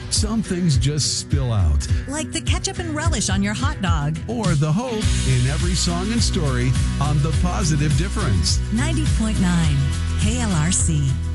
Some things just spill out. Like the ketchup and relish on your hot dog. Or the hope in every song and story on The Positive Difference. 90.9 KLRC.